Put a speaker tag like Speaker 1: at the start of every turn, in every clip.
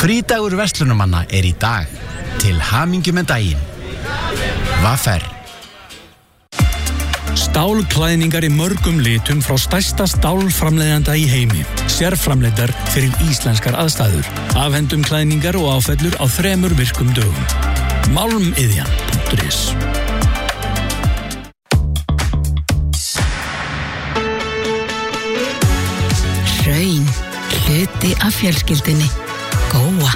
Speaker 1: Frídagur verslunumanna í dag. Til hamingju með daginn. Vaffer.
Speaker 2: Stálklæðningar í mörgum litum frá stærsta stálframleiðanda í heimi. Sérframleiddar fyrir íslenskar aðstæður. Afhendum klæðningar og áfellur á 3 virkum dögum. Málmiðjan.is.
Speaker 3: Hraun, hluti af fjölskyldunni. Góa.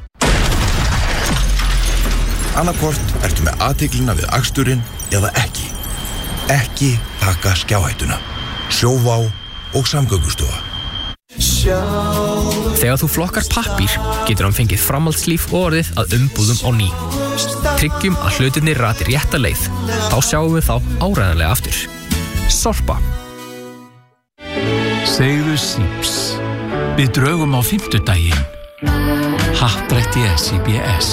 Speaker 4: Annarkvort ertu með athyglina við aksturinn eða ekki. Ekki taka skjáhættuna. Sjóvá og Samgöngustofa.
Speaker 5: Þegar þú flokkar pappír getur hann fengið framhaldslíf og orðið að umbúðum á ný. Tryggjum að hlutirnir rati rétta leið. Þá sjáum við þá áreiðanlega aftur. Sorpa.
Speaker 6: Segðu síps. Við drögum á 5. Happdrætti SIBS.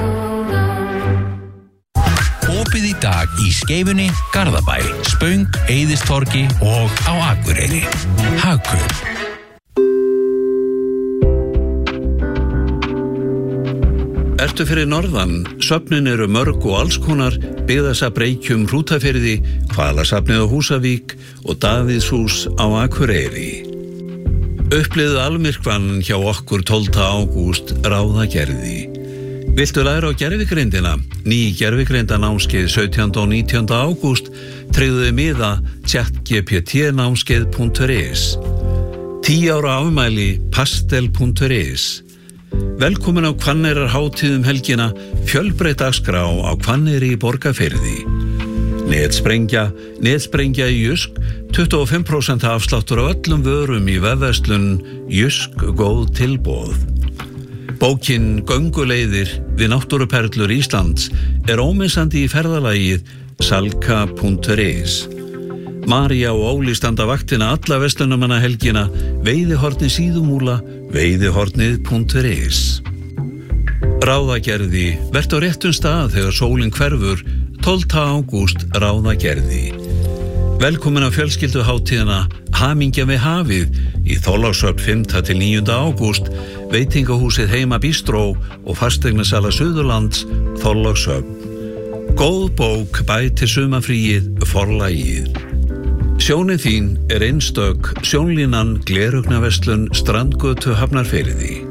Speaker 6: Opið í dag í Skeifunni, Garðabæ, Spöng, Eiðistorgi og á Akureyri. Hagkaup.
Speaker 7: Ertu fyrir norðan, söfnin eru mörg og allskonar, byggðasafn Reykjum, Hrútafirði, Hvalasafnið á Húsavík og Davíðshús á Akureyri. Upplifðu almyrkvann hjá okkur 12. ágúst Ráðagerði. Viltu læra á gervigreindina? Ný gervigreindanámskeið 17. og 19. ágúst tryggðu miða chatgpt-námskeið.is. 10 ára afmæli pastel.is. Velkomin á Hvanneyrarhátíð helgina, fjölbreytt dagskrá á Hvanneyri í Borgarfirði. Netsprengja í Jysk, 25% afsláttur á öllum vörum í vefverslun Jysk góð tilboð. Bókin Gönguleiðir við náttúruperlur Íslands ómissandi í ferðalagið salka.is. María og Óli standa vaktina alla verslunumanna helgina, Veiðihorni Síðumúla, veiðihornið.is. Ráðagerði, vert á réttum stað þegar sólin hverfur, 12. ágúst Ráðagerði. Velkomin á fjölskylduhátíðina Hamingja með hafið í Þorlákshöfn 5. til 9. ágúst, veitingahúsið Heima Bistró og fasteignasala Suðurlands, Þorlákshöfn. Góð bók bætir sumarfríið, Forlagið. Sjónin þín einstök, Sjónlínan, Gleraugnarverslun, Strandgötu, Hafnarfirði.